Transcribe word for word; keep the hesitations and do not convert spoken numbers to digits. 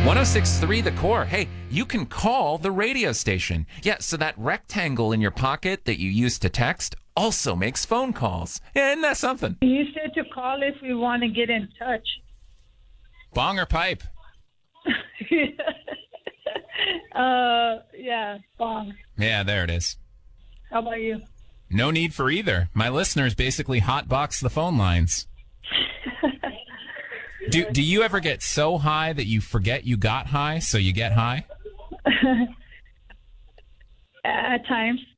one oh six point three The Core. Hey, you can call the radio station. Yeah, so that rectangle in your pocket that you use to text also makes phone calls. Yeah, isn't that something? You said to call if we want to get in touch. Bong or pipe? uh, yeah, bong. Yeah, there it is. How about you? No need for either. My listeners basically hotbox the phone lines. Do do you ever get so high that you forget you got high, so you get high? At times.